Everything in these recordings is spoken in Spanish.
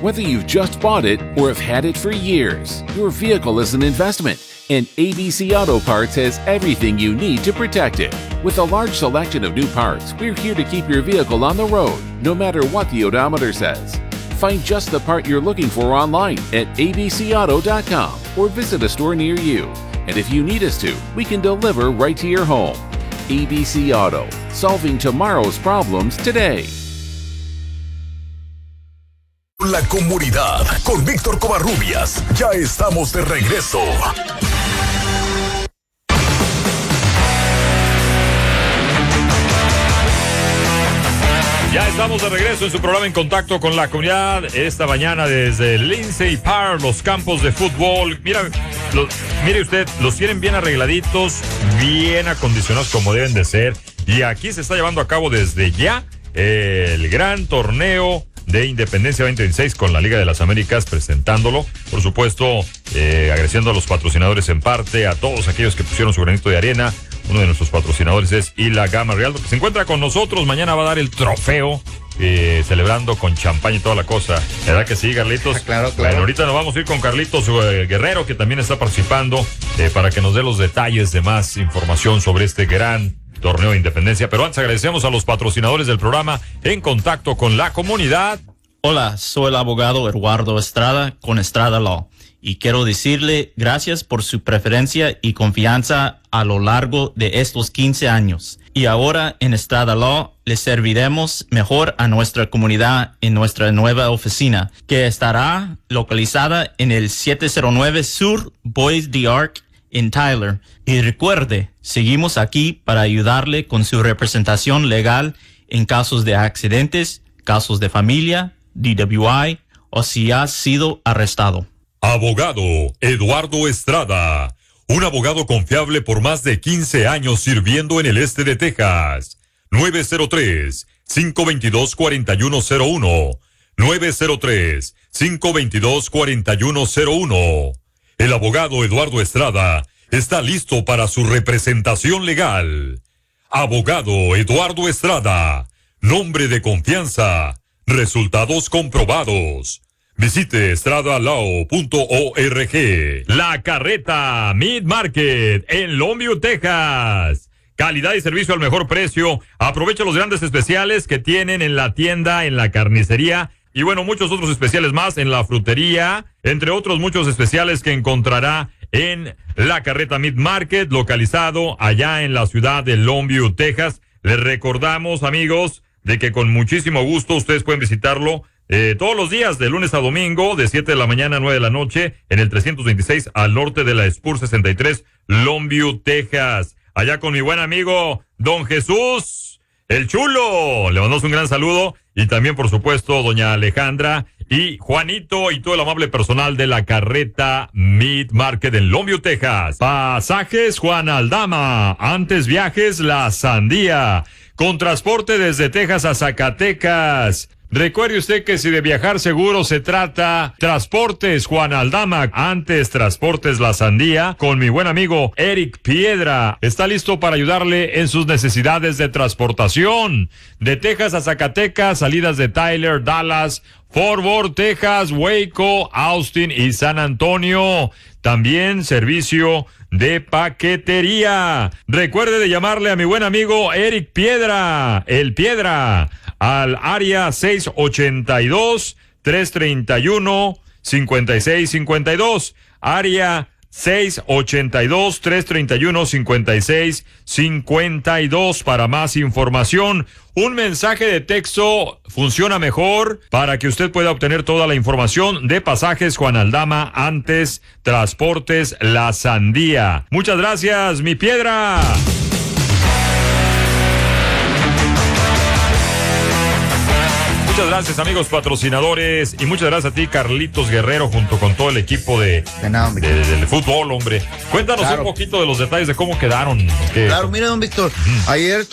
Whether you've just bought it or have had it for years, your vehicle is an investment, and ABC Auto Parts has everything you need to protect it. With a large selection of new parts, we're here to keep your vehicle on the road, no matter what the odometer says. Find just the part you're looking for online at abcauto.com or visit a store near you. And if you need us to, we can deliver right to your home. ABC Auto, solving tomorrow's problems today. La comunidad con Víctor Covarrubias. Ya estamos de regreso. Ya estamos de regreso en su programa En Contacto con la Comunidad. Esta mañana desde Lindsay Park, los campos de fútbol. Mire usted, los tienen bien arregladitos, bien acondicionados como deben de ser. Y aquí se está llevando a cabo desde ya el gran torneo de Independencia 2026 con la Liga de las Américas, presentándolo, por supuesto, agradeciendo a los patrocinadores en parte, a todos aquellos que pusieron su granito de arena. Uno de nuestros patrocinadores es Isla Gama Real, que se encuentra con nosotros. Mañana va a dar el trofeo, celebrando con champaña y toda la cosa. ¿Verdad que sí, Carlitos? Claro. Bueno, ahorita nos vamos a ir con Carlitos Guerrero, que también está participando, para que nos dé los detalles de más información sobre este gran torneo de Independencia. Pero antes agradecemos a los patrocinadores del programa En Contacto con la Comunidad. Hola, soy el abogado Eduardo Estrada con Estrada Law y quiero decirle gracias por su preferencia y confianza a lo largo de estos 15 años. Y ahora en Estrada Law le serviremos mejor a nuestra comunidad en nuestra nueva oficina, que estará localizada en el 709 Sur Bois d'Arc en Tyler. Y recuerde, seguimos aquí para ayudarle con su representación legal en casos de accidentes, casos de familia, DWI o si ha sido arrestado. Abogado Eduardo Estrada, un abogado confiable por más de 15 años sirviendo en el este de Texas. 903-522-4101. 903-522-4101. El abogado Eduardo Estrada está listo para su representación legal. Abogado Eduardo Estrada, nombre de confianza, resultados comprobados. Visite estradalaw.org. La Carreta Meat Market en Longview, Texas. Calidad y servicio al mejor precio. Aprovecha los grandes especiales que tienen en la tienda, en la carnicería y bueno, muchos otros especiales más en la frutería, entre otros muchos especiales que encontrará en La Carreta Meat Market, localizado allá en la ciudad de Longview, Texas. Les recordamos, amigos, de que con muchísimo gusto ustedes pueden visitarlo todos los días, de lunes a domingo, de 7 de la mañana a 9 de la noche, en el 326 al norte de la Spur 63, Longview, Texas. Allá con mi buen amigo, Don Jesús, el Chulo. Le mandamos un gran saludo. Y también, por supuesto, doña Alejandra y Juanito y todo el amable personal de La Carreta Meat Market en Longview, Texas. Pasajes Juan Aldama. Antes viajes La Sandía. Con transporte desde Texas a Zacatecas. Recuerde usted que si de viajar seguro se trata, Transportes Juan Aldama, antes Transportes La Sandía, con mi buen amigo Eric Piedra. Está listo para ayudarle en sus necesidades de transportación. De Texas a Zacatecas, salidas de Tyler, Dallas, Fort Worth, Texas, Waco, Austin y San Antonio. También servicio de paquetería. Recuerde de llamarle a mi buen amigo Eric Piedra, el Piedra, al área 682-331-5652. Área 682-331-5652 para más información. Un mensaje de texto funciona mejor para que usted pueda obtener toda la información de Pasajes Juan Aldama, antes Transportes La Sandía. Muchas gracias, mi Piedra. Muchas gracias, amigos patrocinadores, y muchas gracias a ti, Carlitos Guerrero, junto con todo el equipo del fútbol, hombre. Cuéntanos un poquito de los detalles de cómo quedaron. Claro, mire, don Víctor, el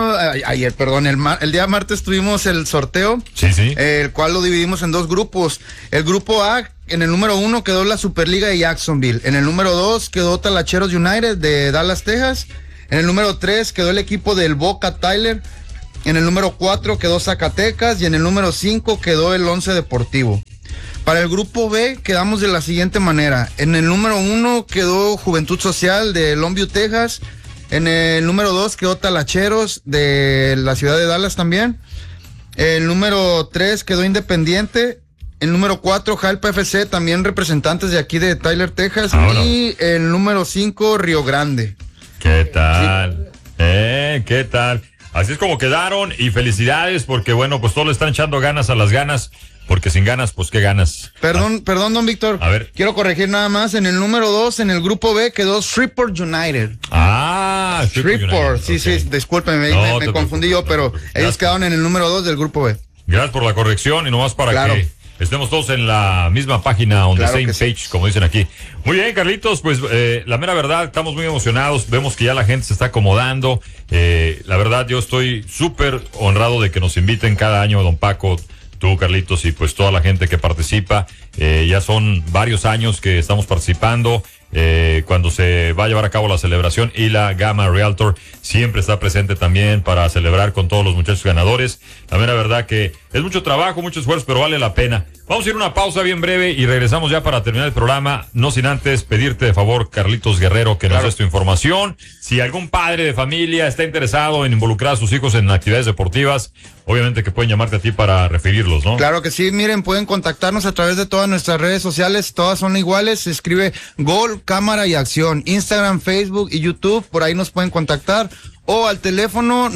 día martes tuvimos el sorteo, el cual lo dividimos en dos grupos. El grupo A, en el número 1 quedó la Superliga de Jacksonville, en el número 2 quedó Talacheros United de Dallas, Texas, en el número 3 quedó el equipo del Boca Tyler, en el número 4 quedó Zacatecas y en el número 5 quedó el Once Deportivo. Para el grupo B quedamos de la siguiente manera. En el número 1 quedó Juventud Social de Longview, Texas. En el número 2 quedó Talacheros de la ciudad de Dallas también. El número 3 quedó Independiente. El número 4, Jalpa FC, también representantes de aquí de Tyler, Texas. Y el número 5, Río Grande. ¿Qué tal? Sí. ¿Qué tal? Así es como quedaron, y felicidades, porque bueno, pues todos le están echando ganas a las ganas, porque sin ganas, pues qué ganas. Perdón, don Víctor. A ver. Quiero corregir nada más. En el número 2, en el grupo B, quedó Shreveport United. Shreveport. Sí, okay. Sí, discúlpeme, me confundí yo, pero ellos quedaron en el número 2 del grupo B. Gracias por la corrección, y nomás para que estemos todos en la misma página, on the same page, como dicen aquí. Muy bien, Carlitos, pues la mera verdad, estamos muy emocionados, vemos que ya la gente se está acomodando. La verdad, yo estoy súper honrado de que nos inviten cada año, don Paco, tú, Carlitos, y pues toda la gente que participa. Ya son varios años que estamos participando. Cuando se va a llevar a cabo la celebración, y la Gamma Realtor siempre está presente también para celebrar con todos los muchachos ganadores. También la verdad que es mucho trabajo, mucho esfuerzo, pero vale la pena. Vamos a ir a una pausa bien breve y regresamos ya para terminar el programa, no sin antes pedirte de favor, Carlitos Guerrero, que nos des tu información. Si algún padre de familia está interesado en involucrar a sus hijos en actividades deportivas, obviamente que pueden llamarte a ti para referirlos, ¿no? Claro que sí, miren, pueden contactarnos a través de todas nuestras redes sociales, todas son iguales, se escribe Gol, Cámara y Acción, Instagram, Facebook y YouTube, por ahí nos pueden contactar, o al teléfono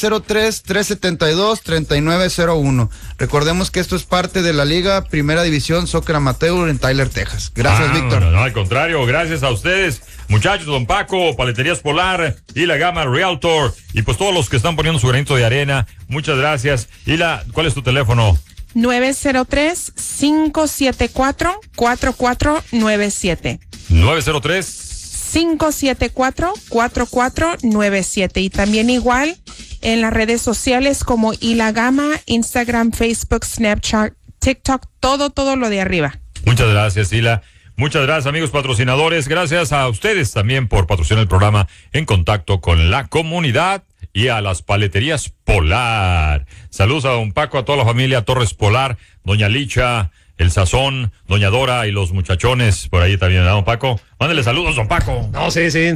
903-372-3901. Recordemos que esto es parte de la Liga Primera División Soccer Amateur en Tyler, Texas. Gracias, Víctor. No, al contrario, gracias a ustedes, muchachos, don Paco, Paleterías Polar y la Gamma Realtor, y pues todos los que están poniendo su granito de arena, muchas gracias. ¿Cuál es tu teléfono? 903-574-4497. 574-4497. Y también igual en las redes sociales como La Gama, Instagram, Facebook, Snapchat, TikTok, todo lo de arriba. Muchas gracias, Hila. Muchas gracias, amigos patrocinadores. Gracias a ustedes también por patrocinar el programa En Contacto con la Comunidad, y a las Paleterías Polar. Saludos a don Paco, a toda la familia Torres Polar, doña Licha, el Sazón, doña Dora y los muchachones por ahí también, ¿no, don Paco? Mándele saludos, don Paco. No,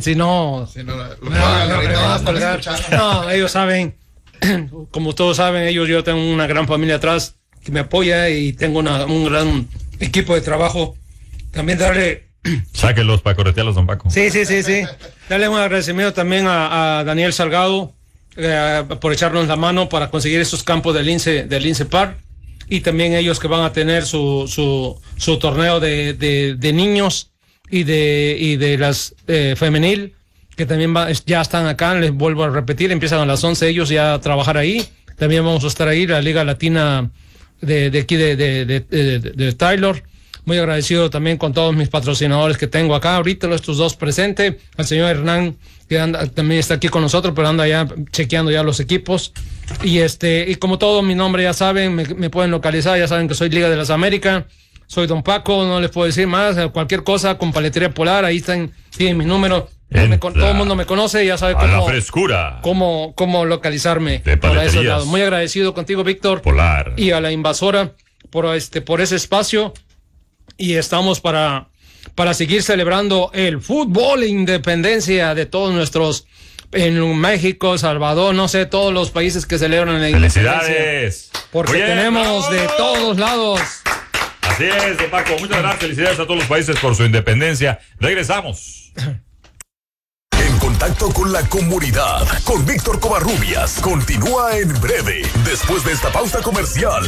no, ellos saben, como todos saben, yo tengo una gran familia atrás que me apoya, y tengo un gran equipo de trabajo. También darle... Sáquenlos para corretearlos, don Paco. Sí. Darle un agradecimiento también a Daniel Salgado por echarnos la mano para conseguir estos campos del Lince Park, y también ellos que van a tener su torneo de niños y de las femenil, que también ya están acá. Les vuelvo a repetir, empiezan a las 11 ellos ya a trabajar ahí. También vamos a estar ahí, la Liga Latina de aquí de Tyler. Muy agradecido también con todos mis patrocinadores que tengo acá ahorita, estos dos presentes, al señor Hernán, que también está aquí con nosotros, pero anda ya chequeando ya los equipos. Y como todo mi nombre ya saben, me pueden localizar, ya saben que soy Liga de las Américas, soy don Paco, no les puedo decir más, cualquier cosa con Paletería Polar, ahí tienen mis números. Todo el mundo me conoce, ya sabe cómo localizarme por esos lados. Muy agradecido contigo, Víctor, Polar, y a la invasora por ese espacio. Y estamos para seguir celebrando el fútbol e independencia de todos nuestros, en México, Salvador, no sé, todos los países que celebran la independencia. ¡Felicidades! Porque tenemos de todos lados. Así es, don Paco, muchas gracias, felicidades a todos los países por su independencia. Regresamos. En Contacto con la Comunidad, con Víctor Covarrubias, continúa en breve, después de esta pausa comercial.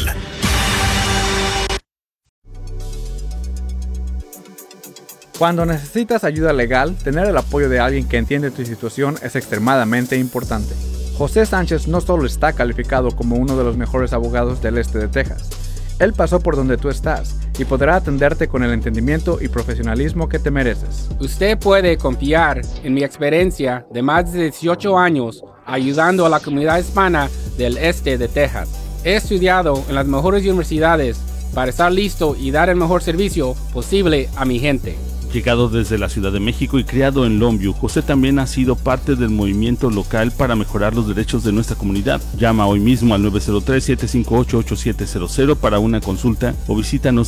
Cuando necesitas ayuda legal, tener el apoyo de alguien que entiende tu situación es extremadamente importante. José Sánchez no solo está calificado como uno de los mejores abogados del este de Texas, él pasó por donde tú estás y podrá atenderte con el entendimiento y profesionalismo que te mereces. Usted puede confiar en mi experiencia de más de 18 años ayudando a la comunidad hispana del este de Texas. He estudiado en las mejores universidades para estar listo y dar el mejor servicio posible a mi gente. Llegado desde la Ciudad de México y criado en Longview, José también ha sido parte del movimiento local para mejorar los derechos de nuestra comunidad. Llama hoy mismo al 903-758-8700 para una consulta o visítanos